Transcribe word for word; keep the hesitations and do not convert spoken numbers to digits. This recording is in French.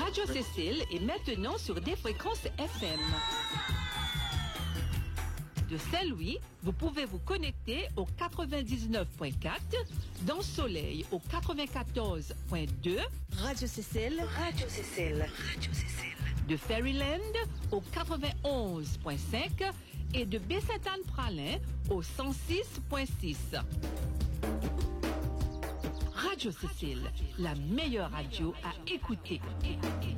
Radio Cécile est maintenant sur des fréquences F M. De Saint-Louis, vous pouvez vous connecter au quatre-vingt-dix-neuf point quatre, dans Soleil au quatre-vingt-quatorze point deux, Radio Cécile, Radio Cécile, Radio Cécile. De Fairyland au quatre-vingt-onze point cinq et de Baie-Sainte-Anne-Pralin au cent six point six. Radio Cécile, la meilleure radio à écouter.